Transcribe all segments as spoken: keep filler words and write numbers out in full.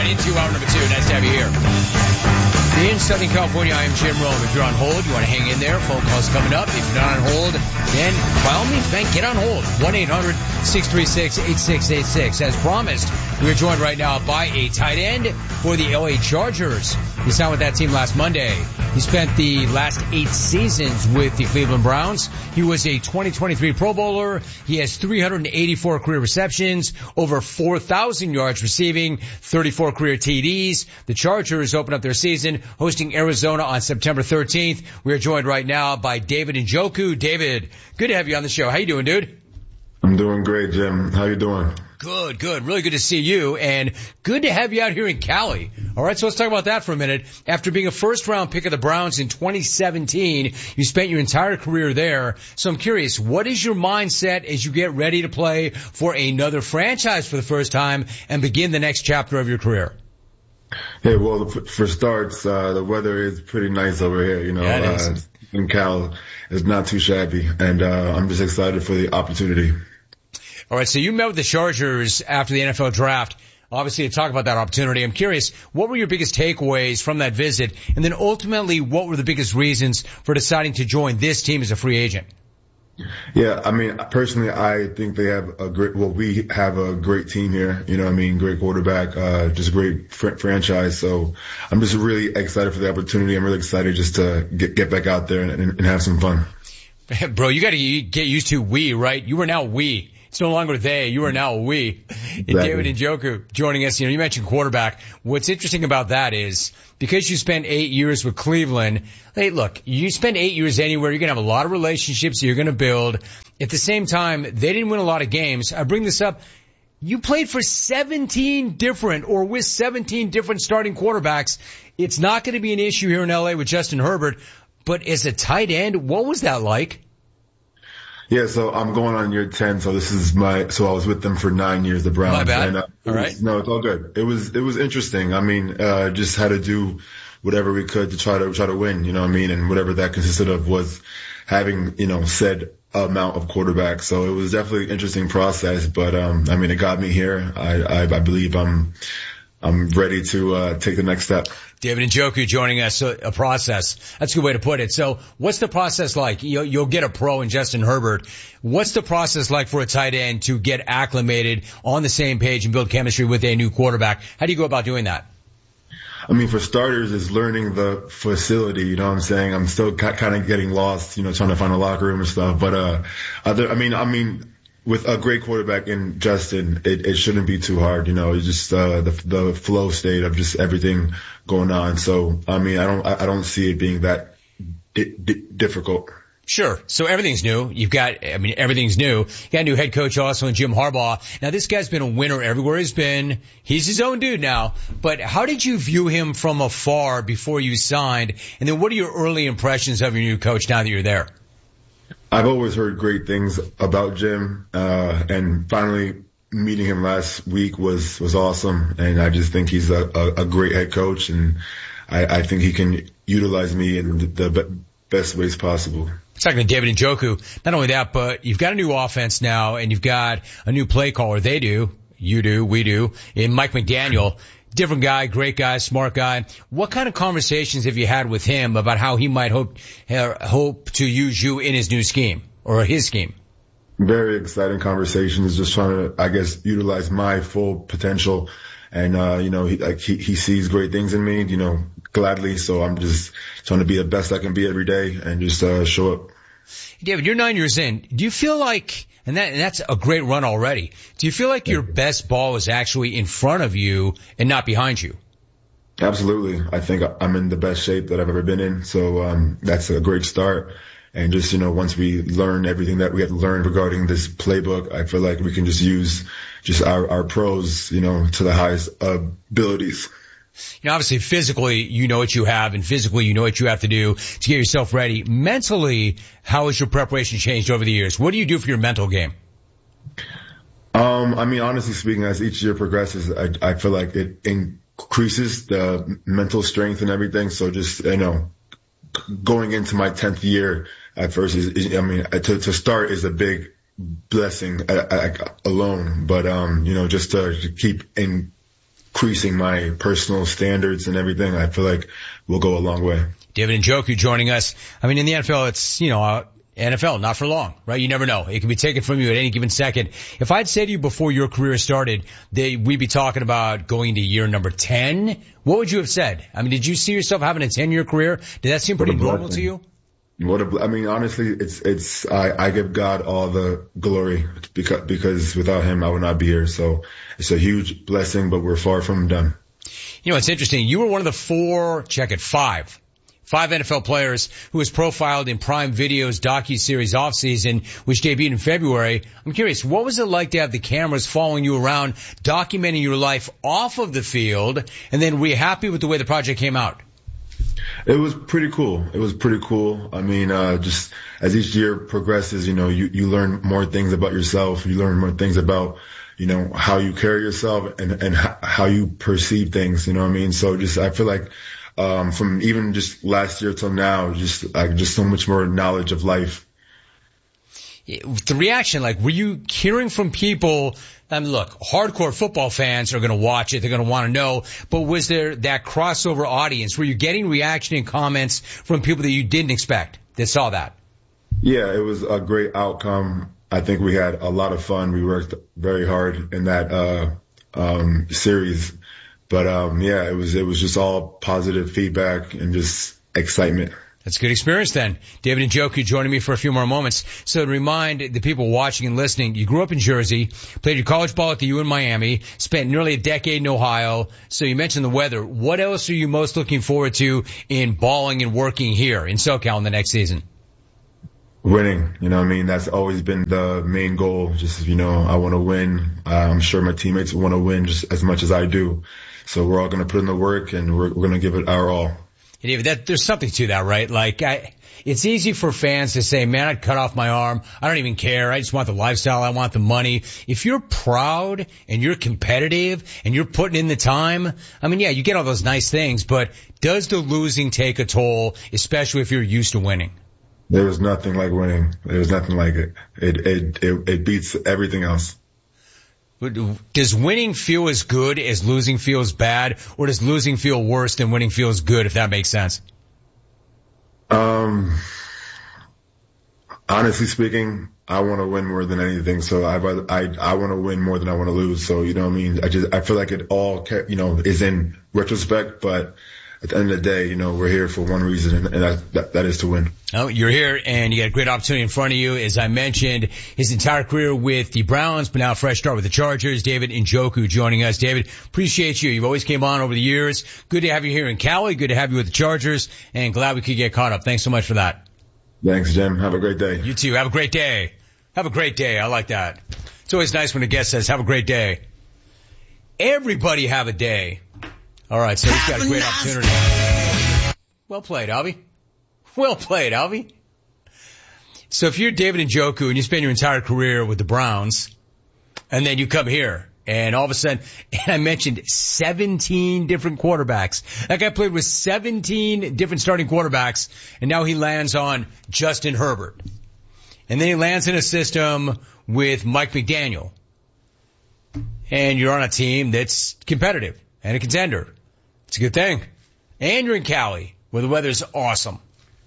right, into hour number two. Nice to have you here. In Southern California, I am Jim Rome. If you're on hold, you want to hang in there. Phone calls coming up. If you're not on hold, then by all means, man, get on hold. one eight hundred six three six eight six eight six. As promised, we are joined right now by a tight end for the L A Chargers. He signed with that team last Monday. He spent the last eight seasons with the Cleveland Browns. He was a twenty twenty-three Pro Bowler. He has three hundred eighty-four career receptions, over four thousand yards receiving, thirty-four career T Ds. The Chargers open up their season hosting Arizona on September thirteenth. We are joined right now by David Njoku. David, good to have you on the show. How you doing, dude? I'm doing great, Jim. How you doing? Good, good. Really good to see you, and good to have you out here in Cali. All right, so let's talk about that for a minute. After being a first-round pick of the Browns in twenty seventeen, you spent your entire career there. So I'm curious, what is your mindset as you get ready to play for another franchise for the first time and begin the next chapter of your career? Yeah, well, for starts, uh, the weather is pretty nice over here. You know, yeah, it is. Uh, in Cal, it's not too shabby, and uh, I'm just excited for the opportunity. All right, so you met with the Chargers after the N F L draft, obviously to talk about that opportunity. I'm curious, what were your biggest takeaways from that visit? And then ultimately, what were the biggest reasons for deciding to join this team as a free agent? Yeah, I mean, personally, I think they have a great, well, we have a great team here. You know what I mean? Great quarterback, uh, just great fr- franchise. So I'm just really excited for the opportunity. I'm really excited just to get, get back out there and, and have some fun. Bro, you got to get used to we, right? You are now we. It's no longer they. You are now we. Exactly. David Njoku joining us. You know, you mentioned quarterback. What's interesting about that is because you spent eight years with Cleveland, hey, look, you spend eight years anywhere, you're going to have a lot of relationships you're going to build. At the same time, they didn't win a lot of games. I bring this up. You played for seventeen different or with seventeen different starting quarterbacks. It's not going to be an issue here in L A with Justin Herbert. But as a tight end, what was that like? Yeah, so I'm going on year ten, so this is my, so I was with them for nine years, the Browns. My bad. And, uh, all was, right. No, it's all good. It was, it was interesting. I mean, uh, just had to do whatever we could to try to, try to win, you know what I mean? And whatever that consisted of was having, you know, said amount of quarterbacks. So it was definitely an interesting process, but, um, I mean, it got me here. I, I, I believe I'm, I'm ready to, uh, take the next step. David Njoku joining us, a, a process. That's a good way to put it. So what's the process like? You'll, you'll get a pro in Justin Herbert. What's the process like for a tight end to get acclimated on the same page and build chemistry with a new quarterback? How do you go about doing that? I mean, for starters, is learning the facility. You know what I'm saying? I'm still kind of getting lost, you know, trying to find a locker room and stuff. But, uh, other, I mean, I mean, with a great quarterback in Justin, it, it shouldn't be too hard. You know, it's just, uh, the, the flow state of just everything going on. So, I mean, I don't, I don't see it being that di- di- difficult. Sure. So everything's new. You've got, I mean, everything's new. You got a new head coach also in Jim Harbaugh. Now this guy's been a winner everywhere he's been. He's his own dude now. But how did you view him from afar before you signed? And then what are your early impressions of your new coach now that you're there? I've always heard great things about Jim, uh, and finally meeting him last week was, was awesome. And I just think he's a, a, a great head coach, and I, I think he can utilize me in the, the be- best ways possible. Talking to David Njoku, not only that, but you've got a new offense now, and you've got a new play caller. They do, you do, we do, in Mike McDaniel. Different guy, great guy, smart guy. What kind of conversations have you had with him about how he might hope uh, hope to use you in his new scheme or his scheme? Very exciting conversations. Just trying to, I guess, utilize my full potential. And, uh, you know, he, like, he, he sees great things in me, you know, gladly. So I'm just trying to be the best I can be every day and just, uh, show up. David, you're nine years in. Do you feel like, and that, and that's a great run already. Do you feel like your best ball is actually in front of you and not behind you? Absolutely. I think I'm in the best shape that I've ever been in. So, um, that's a great start. And just, you know, once we learn everything that we have to learn regarding this playbook, I feel like we can just use just our, our pros, you know, to the highest abilities. You know, obviously physically, you know what you have, and physically, you know what you have to do to get yourself ready. Mentally, how has your preparation changed over the years? What do you do for your mental game? Um, I mean, honestly speaking, as each year progresses, I, I feel like it increases the mental strength and everything. So just, you know, going into my tenth year at first is, is I mean, to, to start is a big blessing uh, uh, alone, but, um, you know, just to, to keep in increasing my personal standards and everything, I feel like we'll go a long way. David Njoku joining us. I mean, in the N F L, it's, you know, uh, N F L, not for long, right? You never know. It can be taken from you at any given second. If I'd say to you before your career started, they, we'd be talking about going to year number ten, what would you have said? I mean, did you see yourself having a ten-year career? Did that seem pretty normal to you? What a, I mean, honestly, it's, it's, I, I give God all the glory because, because without him, I would not be here. So it's a huge blessing, but we're far from done. You know, it's interesting. You were one of the four, check it, five. Five N F L players who was profiled in Prime Video's docuseries Offseason, which debuted in February. I'm curious, what was it like to have the cameras following you around, documenting your life off of the field, and then were you happy with the way the project came out? It was pretty cool. It was pretty cool. I mean, uh, just as each year progresses, you know, you, you learn more things about yourself. You learn more things about, you know, how you carry yourself and, and how you perceive things, you know what I mean? So just, I feel like, Um, from even just last year till now, just like just so much more knowledge of life. The reaction, like, were you hearing from people? I mean, look, hardcore football fans are going to watch it; they're going to want to know. But was there that crossover audience? Were you getting reaction and comments from people that you didn't expect that saw that? Yeah, it was a great outcome. I think we had a lot of fun. We worked very hard in that uh um series. But, um, yeah, it was, it was just all positive feedback and just excitement. That's a good experience then. David Njoku joining me for a few more moments. So to remind the people watching and listening, you grew up in Jersey, played your college ball at the U in Miami, spent nearly a decade in Ohio. So you mentioned the weather. What else are you most looking forward to in balling and working here in SoCal in the next season? Winning, you know what I mean? That's always been the main goal. Just, you know, I want to win. Uh, I'm sure my teammates want to win just as much as I do. So we're all going to put in the work and we're, we're going to give it our all. Hey, David, that, there's something to that, right? Like, I, it's easy for fans to say, man, I'd cut off my arm. I don't even care. I just want the lifestyle. I want the money. If you're proud and you're competitive and you're putting in the time, I mean, yeah, you get all those nice things, but does the losing take a toll, especially if you're used to winning? There was nothing like winning. There was nothing like it. It, it, it, it beats everything else. Does winning feel as good as losing feels bad, or does losing feel worse than winning feels good, if that makes sense? Um, honestly speaking, I want to win more than anything. So I, I, I want to win more than I want to lose. So, you know what I mean? I just, I feel like it all, you know, is in retrospect, but at the end of the day, you know, we're here for one reason, and that, that, that is to win. Oh, you're here, and you got a great opportunity in front of you. As I mentioned, his entire career with the Browns, but now a fresh start with the Chargers. David Njoku joining us. David, appreciate you. You've always came on over the years. Good to have you here in Cali. Good to have you with the Chargers, and glad we could get caught up. Thanks so much for that. Thanks, Jim. Have a great day. You too. Have a great day. Have a great day. I like that. It's always nice when a guest says, have a great day. Everybody have a day. All right, so he's got a great opportunity. Well played, Alvy. Well played, Alvy. So if you're David Njoku and you spend your entire career with the Browns, and then you come here, and all of a sudden, and I mentioned seventeen different quarterbacks. That guy played with seventeen different starting quarterbacks, and now he lands on Justin Herbert. And then he lands in a system with Mike McDaniel. And you're on a team that's competitive and a contender. It's a good thing. And you're in Cali, where the weather's awesome.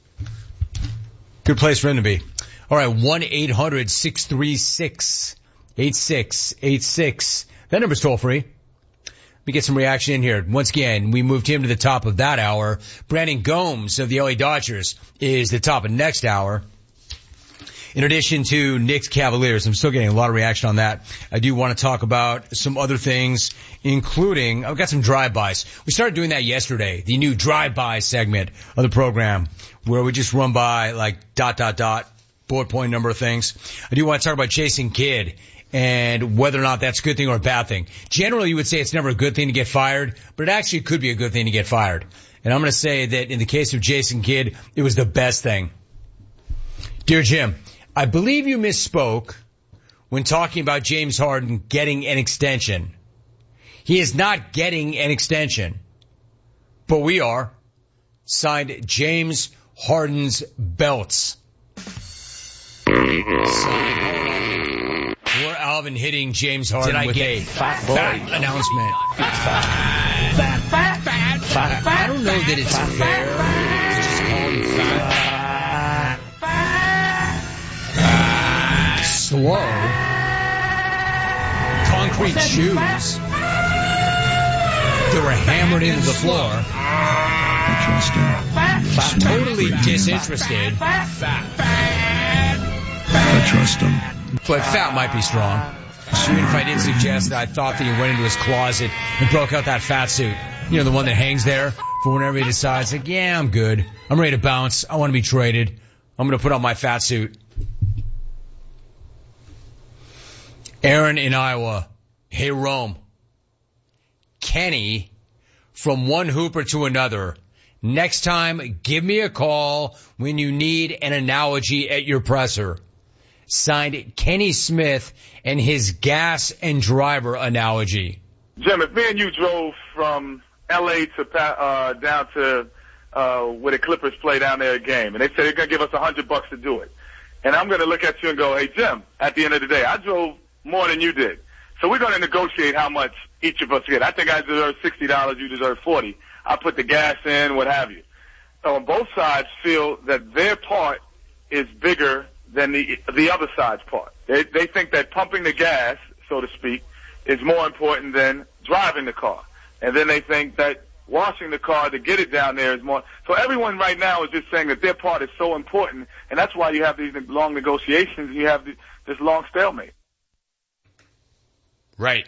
Good place for him to be. All right, one eight hundred six three six eight six eight six. That number's toll free. Let me get some reaction in here. Once again, we moved him to the top of that hour. Brandon Gomes of the L A Dodgers is the top of next hour. In addition to Knicks Cavaliers, I'm still getting a lot of reaction on that. I do want to talk about some other things, including, I've got some drive-bys. We started doing that yesterday, the new drive-by segment of the program, where we just run by like dot, dot, dot, bullet point number of things. I do want to talk about Jason Kidd and whether or not that's a good thing or a bad thing. Generally, you would say it's never a good thing to get fired, but it actually could be a good thing to get fired. And I'm going to say that in the case of Jason Kidd, it was the best thing. Dear Jim, I believe you misspoke when talking about James Harden getting an extension. He is not getting an extension, but we are. Signed, James Harden's belts. Signed, for Alvin hitting James Harden Did I with get a fat boy? fat announcement. Fat, fat, fat, fat, fat. I don't know that it's fair to just call him fat. Uh, slow. Concrete shoes. They were hammered into the floor. Fat, Totally disinterested. Fat. I trust him. But fat might be strong. Even if I didn't suggest that I thought that he went into his closet and broke out that fat suit. You know, the one that hangs there for whenever he decides, like, yeah, I'm good. I'm ready to bounce. I want to be traded. I'm going to put on my fat suit. Aaron in Iowa. Hey, Rome. Kenny, from one hooper to another. Next time, give me a call when you need an analogy at your presser. Signed, Kenny Smith and his gas and driver analogy. Jim, if me and you drove from L A to uh, down to uh, where the Clippers play down there a game, and they said they're going to give us a hundred bucks to do it, and I'm going to look at you and go, hey, Jim, at the end of the day, I drove more than you did. So we're going to negotiate how much each of us get. I think I deserve sixty dollars, you deserve forty. I put the gas in, what have you. So on both sides feel that their part is bigger than the the other side's part. They they think that pumping the gas, so to speak, is more important than driving the car. And then they think that washing the car to get it down there is more. So everyone right now is just saying that their part is so important, and that's why you have these long negotiations and you have this long stalemate. Right.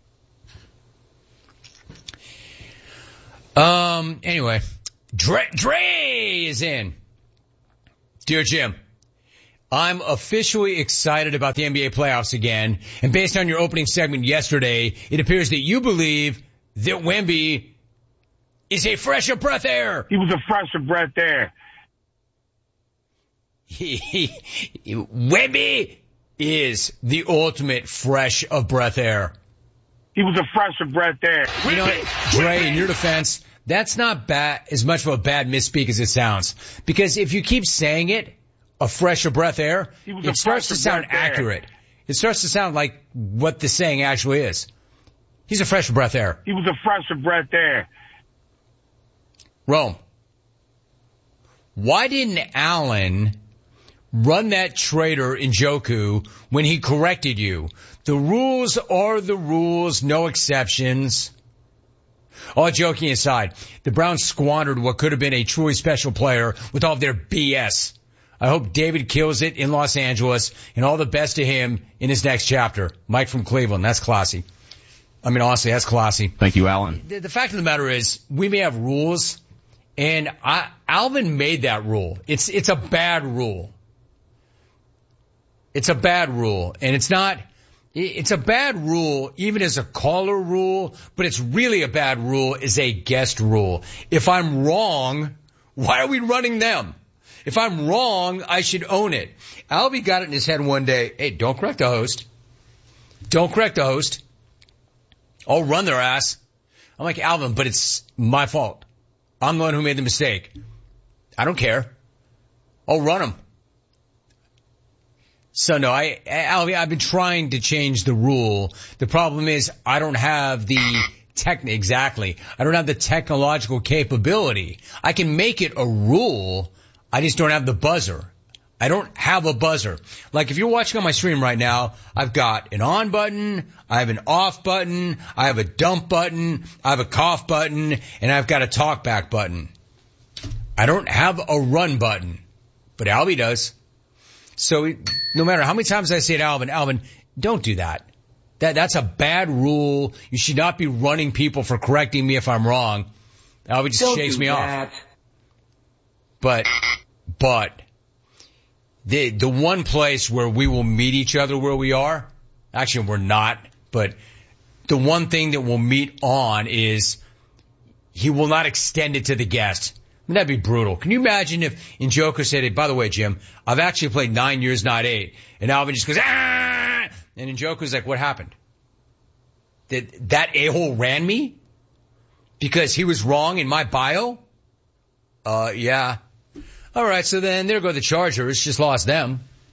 Um, anyway, Dre, Dre is in. Dear Jim, I'm officially excited about the N B A playoffs again, and based on your opening segment yesterday, it appears that you believe that Wemby is a fresh of breath air. He was a fresh of breath air. He, he, Wemby is the ultimate fresh of breath air. He was a fresh of breath air. You know, Dre, in your defense, that's not bad, as much of a bad misspeak as it sounds. Because if you keep saying it, a fresh of breath air, it starts to sound accurate. It starts to sound like what the saying actually is. He's a fresh of breath air. He was a fresh of breath air. Rome, why didn't Allen run that traitor Njoku when he corrected you? The rules are the rules, no exceptions. All joking aside, the Browns squandered what could have been a truly special player with all of their B S. I hope David kills it in Los Angeles, and all the best to him in his next chapter. Mike from Cleveland, that's classy. I mean, honestly, that's classy. Thank you, Alan. The, the fact of the matter is, we may have rules, and I, Alvin made that rule. It's it's a bad rule. It's a bad rule, and it's not... It's a bad rule even as a caller rule, but it's really a bad rule as a guest rule. If I'm wrong, why are we running them? If I'm wrong, I should own it. Albie got it in his head one day, hey, don't correct the host. Don't correct the host. I'll run their ass. I'm like, Alvin, but it's my fault. I'm the one who made the mistake. I don't care. I'll run them. So no, I, Albie, I've been trying to change the rule. The problem is I don't have the tech, exactly. I don't have the technological capability. I can make it a rule. I just don't have the buzzer. I don't have a buzzer. Like if you're watching on my stream right now, I've got an on button, I have an off button, I have a dump button, I have a cough button, and I've got a talk back button. I don't have a run button, but Albie does. So no matter how many times I say to Alvin, Alvin, don't do that. That that's a bad rule. You should not be running people for correcting me if I'm wrong. Alvin just don't shakes do me that. off. But, but, the the one place where we will meet each other where we are, actually we're not, but the one thing that we'll meet on is he will not extend it to the guest. I mean, that'd be brutal. Can you imagine if Njoku said, hey, by the way, Jim, I've actually played nine years, not eight. And Alvin just goes, ah! And Njoku's like, what happened? Did that a-hole ran me? Because he was wrong in my bio? Uh, yeah. All right, so then there go the Chargers. Just lost them.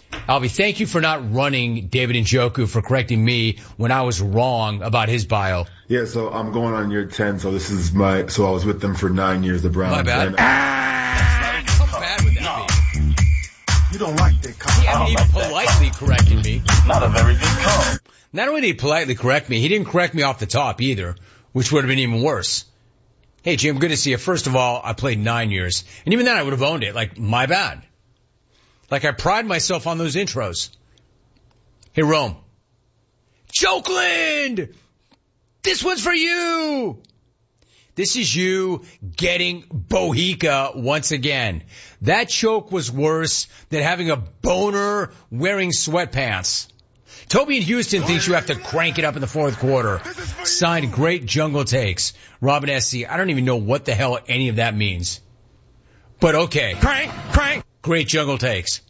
Albie, thank you for not running David Njoku for correcting me when I was wrong about his bio. Yeah, so I'm going on year ten, so this is my, so I was with them for nine years, the Browns. My bad. And, ah! How bad would that be? You don't like that comment. He hasn't even politely corrected me. Not a very good call. Not only did he politely correct me, he didn't correct me off the top either, which would have been even worse. Hey, Jim, good to see you. First of all, I played nine years, and even then I would have owned it. Like, my bad. Like, I pride myself on those intros. Hey, Rome. Jokeland! This one's for you! This is you getting Bohica once again. That choke was worse than having a boner wearing sweatpants. Toby in Houston thinks you have to crank it up in the fourth quarter. Signed, great jungle takes. Robin S C. I don't even know what the hell any of that means. But okay. Crank, crank. Great jungle takes.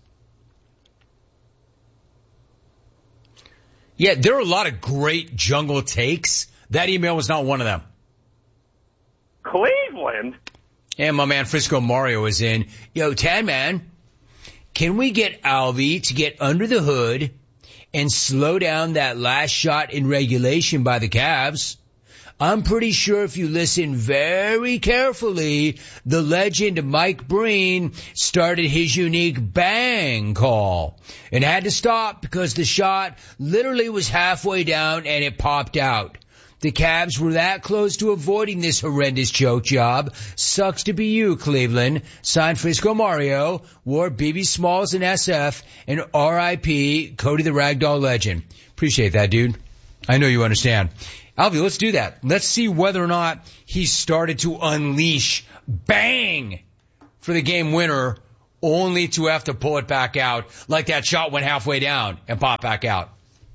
Yeah, there are a lot of great jungle takes. That email was not one of them. Cleveland? And my man Frisco Mario is in. Yo, Tad man, can we get Albie to get under the hood and slow down that last shot in regulation by the Cavs? I'm pretty sure if you listen very carefully, the legend Mike Breen started his unique bang call and had to stop because the shot literally was halfway down and it popped out. The Cavs were that close to avoiding this horrendous choke job. Sucks to be you, Cleveland. Signed Frisco Mario, wore B B Smalls and S F, and R I P Cody the Ragdoll Legend. Appreciate that, dude. I know you understand. Alvy, let's do that. Let's see whether or not he started to unleash bang for the game winner only to have to pull it back out like that shot went halfway down and pop back out.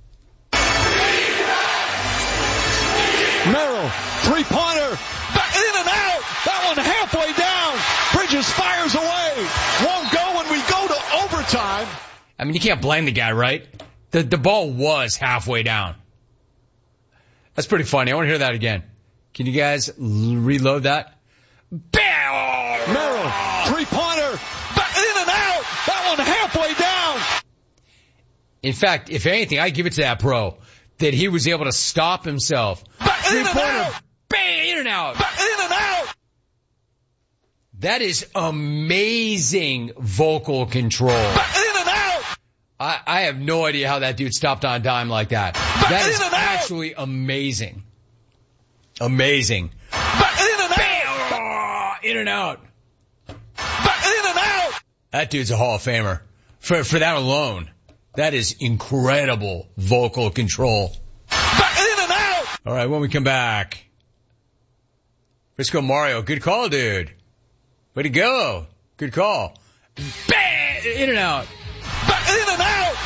Merrill, three-pointer, back in and out. That one halfway down. Bridges fires away. Won't go when we go to overtime. I mean, you can't blame the guy, right? The the ball was halfway down. That's pretty funny. I want to hear that again. Can you guys l- reload that? Bam! Merrill, three-pointer, back in and out. That one halfway down. In fact, if anything, I give it to that pro that he was able to stop himself. Back in and out. Bang! In and out. Back in and out. That is amazing vocal control. Back in and out. I, I have no idea how that dude stopped on dime like that. Back That is in and actually amazing. Amazing. Back in and out. Bam! In and out. Back in and out. That dude's a Hall of Famer. For, for that alone. That is incredible vocal control. Back in and out. All right, when we come back. Frisco Mario, good call, dude. Way to go. Good call. Bang! In and out. Back in and out.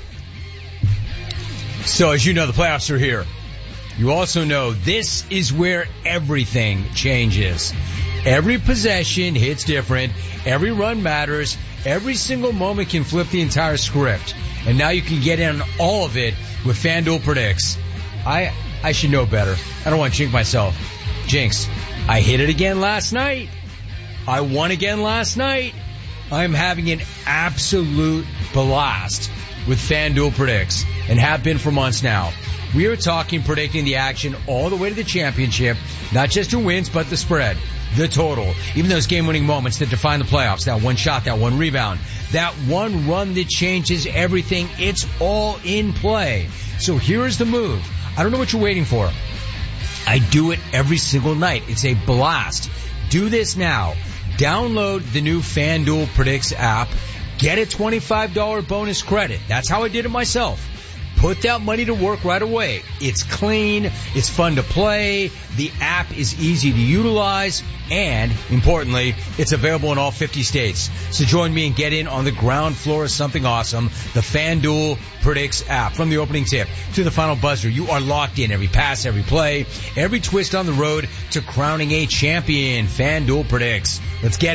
So as you know, the playoffs are here. You also know this is where everything changes. Every possession hits different. Every run matters. Every single moment can flip the entire script. And now you can get in on all of it with FanDuel Predicts. I I should know better. I don't want to jinx myself. Jinx. I hit it again last night. I won again last night. I'm having an absolute blast with FanDuel Predicts and have been for months now. We are talking predicting the action all the way to the championship, not just who wins, but the spread, the total, even those game-winning moments that define the playoffs, that one shot, that one rebound, that one run that changes everything. It's all in play. So here is the move. I don't know what you're waiting for. I do it every single night. It's a blast. Do this now. Download the new FanDuel Predicts app. Get a twenty-five dollars bonus credit. That's how I did it myself. Put that money to work right away. It's clean. It's fun to play. The app is easy to utilize. And, importantly, it's available in all fifty states. So join me and get in on the ground floor of something awesome. The FanDuel Predicts app. From the opening tip to the final buzzer, you are locked in. Every pass, every play, every twist on the road to crowning a champion. FanDuel Predicts. Let's get it.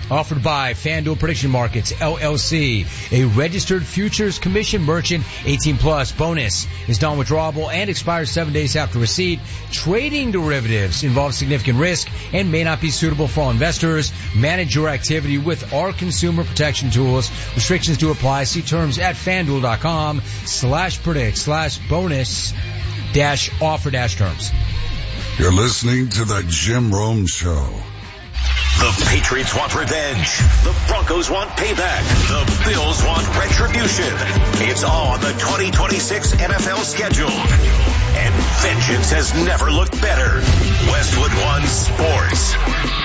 Offered by FanDuel Prediction Markets, L L C, a registered futures commission merchant. eighteen plus bonus is non-withdrawable and expires seven days after receipt. Trading derivatives involves significant risk and may not be suitable for all investors. Manage your activity with our consumer protection tools. Restrictions do apply. See terms at FanDuel.com slash predict slash bonus dash offer dash terms. You're listening to the Jim Rome Show. The Patriots want revenge. The Broncos want payback. The Bills want retribution. It's all on the twenty twenty-six N F L schedule. And vengeance has never looked better. Westwood One Sports.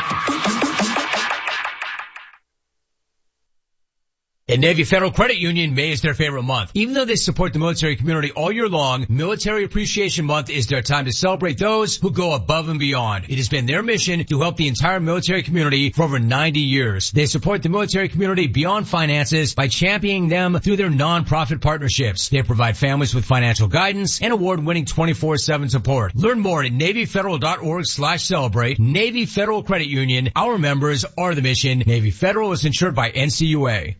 And Navy Federal Credit Union, May is their favorite month. Even though they support the military community all year long, Military Appreciation Month is their time to celebrate those who go above and beyond. It has been their mission to help the entire military community for over ninety years. They support the military community beyond finances by championing them through their nonprofit partnerships. They provide families with financial guidance and award-winning twenty-four seven support. Learn more at NavyFederal.org slash celebrate. Navy Federal Credit Union. Our members are the mission. Navy Federal is insured by N C U A.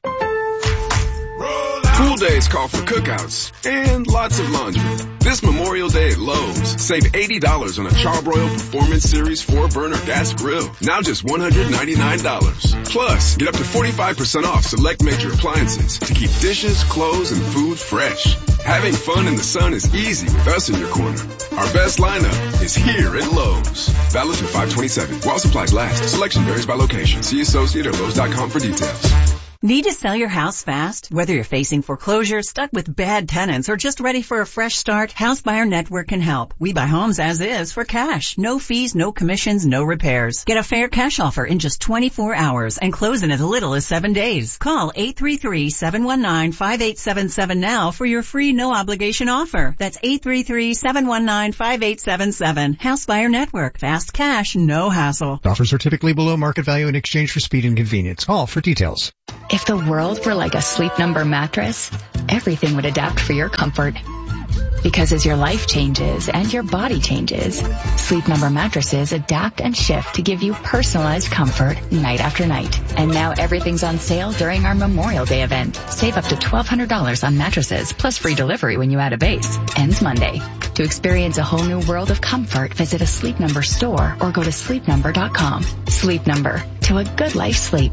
Pool days call for cookouts and lots of laundry. This Memorial Day at Lowe's, save eighty dollars on a Charbroil Performance Series four burner gas grill. Now just one hundred ninety-nine dollars. Plus, get up to forty-five percent off select major appliances to keep dishes, clothes, and food fresh. Having fun in the sun is easy with us in your corner. Our best lineup is here at Lowe's. Valid through five twenty-seven. While supplies last. Selection varies by location. See associate or Lowe's dot com for details. Need to sell your house fast? Whether you're facing foreclosure, stuck with bad tenants, or just ready for a fresh start, House Buyer Network can help. We buy homes as is for cash. No fees, no commissions, no repairs. Get a fair cash offer in just twenty-four hours and close in as little as seven days. Call eight three three, seven one nine, five eight seven seven now for your free no obligation offer. That's eight three three, seven one nine, five eight seven seven. House Buyer Network. Fast cash, no hassle. Offers are typically below market value in exchange for speed and convenience. Call for details. If the world were like a Sleep Number mattress, everything would adapt for your comfort. Because as your life changes and your body changes, Sleep Number mattresses adapt and shift to give you personalized comfort night after night. And now everything's on sale during our Memorial Day event. Save up to twelve hundred dollars on mattresses plus free delivery when you add a base. Ends Monday. To experience a whole new world of comfort, visit a Sleep Number store or go to sleep number dot com. Sleep Number. To a good life sleep.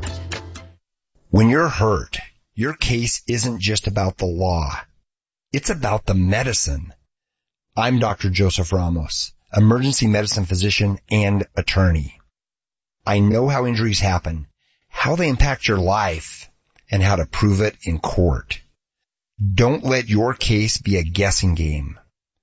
When you're hurt, your case isn't just about the law. It's about the medicine. I'm Doctor Joseph Ramos, emergency medicine physician and attorney. I know how injuries happen, how they impact your life, and how to prove it in court. Don't let your case be a guessing game.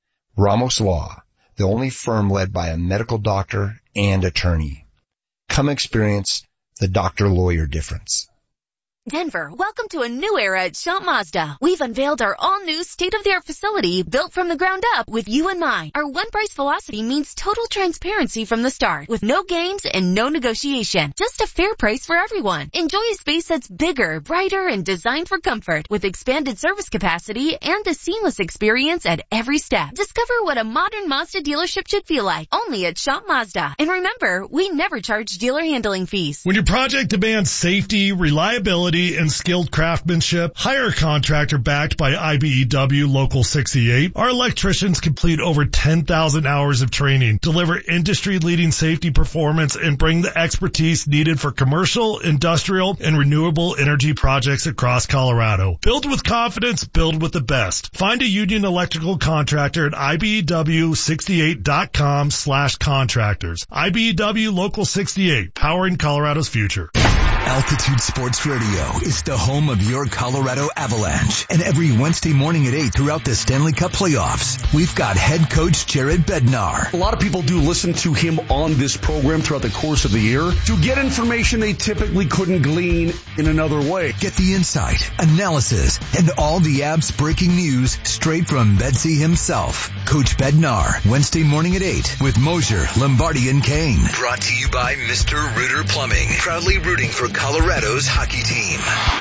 Ramos Law, the only firm led by a medical doctor and attorney. Come experience the doctor-lawyer difference. Denver, welcome to a new era at Schomp Mazda. We've unveiled our all-new state-of-the-art facility built from the ground up with you in mind. Our one-price philosophy means total transparency from the start, with no games and no negotiation. Just a fair price for everyone. Enjoy a space that's bigger, brighter, and designed for comfort, with expanded service capacity and a seamless experience at every step. Discover what a modern Mazda dealership should feel like, only at Schomp Mazda. And remember, we never charge dealer handling fees. When your project demands safety, reliability, and skilled craftsmanship, hire a contractor backed by I B E W Local sixty-eight. Our electricians complete over ten thousand hours of training, deliver industry-leading safety performance, and bring the expertise needed for commercial, industrial, and renewable energy projects across Colorado. Build with confidence, build with the best. Find a union electrical contractor at I B E W sixty-eight dot com slash contractors. I B E W Local sixty-eight, powering Colorado's future. Altitude Sports Radio is the home of your Colorado Avalanche. And every Wednesday morning at eight throughout the Stanley Cup playoffs, we've got head coach Jared Bednar. A lot of people do listen to him on this program throughout the course of the year to get information they typically couldn't glean in another way. Get the insight, analysis, and all the Abs breaking news straight from Bedsy himself. Coach Bednar, Wednesday morning at eight with Mosier, Lombardi, and Kane. Brought to you by Mister Rooter Plumbing, proudly rooting for Colorado's hockey team.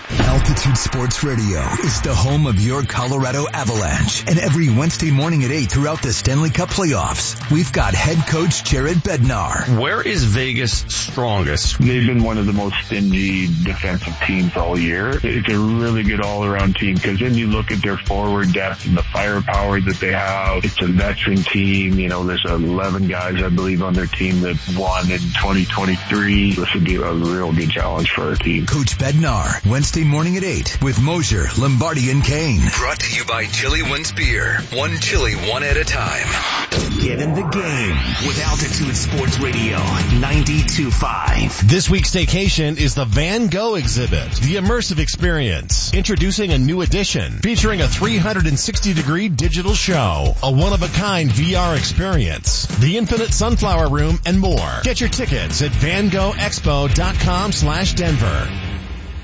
Altitude Sports Radio is the home of your Colorado Avalanche. And every Wednesday morning at eight throughout the Stanley Cup playoffs, we've got head coach Jared Bednar. Where is Vegas strongest? They've been one of the most stingy defensive teams all year. It's a really good all-around team because then you look at their forward depth and the firepower that they have. It's a veteran team. You know, there's eleven guys, I believe, on their team that won in twenty twenty-three. This would be a real good challenge for our team. Coach Bednar, Wednesday morning at eight with Mosier, Lombardi, and Kane. Brought to you by Chili Wins Beer. One chili, one at a time. Get in the game with Altitude Sports Radio ninety-two point five. This week's staycation is the Van Gogh exhibit, the immersive experience. Introducing a new edition featuring a three hundred sixty degree digital show, a one-of-a-kind V R experience, the infinite sunflower room, and more. Get your tickets at van gogh expo dot com slash Denver.